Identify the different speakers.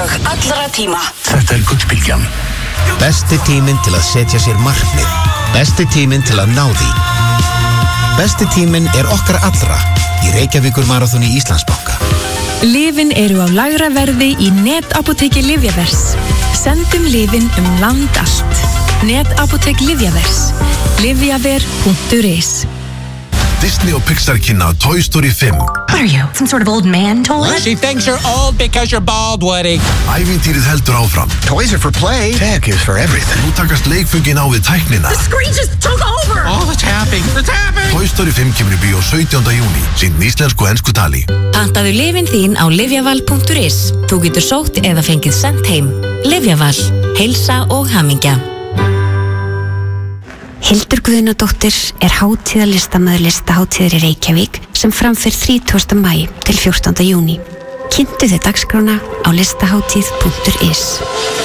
Speaker 1: lög allra tíma.
Speaker 2: Þetta Gullbylgjan.
Speaker 3: Besti tíminn til að setja sér markmið. Besti tíminn til að ná því. Besti tíminn okkar allra í Reykjavíkur maraþoni Íslandsbanka.
Speaker 4: Lyfin eru á lægra verði í Netapotheki Lyfjavers. Sendum lyfin land allt. Netapothek Lyfjavers. Lyfjaver.is.
Speaker 5: Disney og Pixar kynna Toy Story 5.
Speaker 6: What are you, some sort of old man toy?
Speaker 7: She thinks you're old because you're bald, Woody.
Speaker 5: Ævintýrið heldur áfram.
Speaker 2: Toys are for play. Tech is for everything.
Speaker 5: Nú takast leikföngin á við tæknina.
Speaker 6: The screen just took over!
Speaker 7: Oh, it's happening. It's happening!
Speaker 5: Toy Story 5 kemur í bíó 17. júní. Sýnd íslensku og ensku tali.
Speaker 8: Pantaðu lyfin þín á lyfjaval.is. Þú getur sótt eða fengið sent heim. Lyfjaval. Heilsa og hamingja.
Speaker 9: Hildur Guðnadóttir hátíðarlistamaður listahátíðar í Reykjavík sem framfer 30. maí til 14. júní. Kynntu þið dagskrána á listahátíð.is.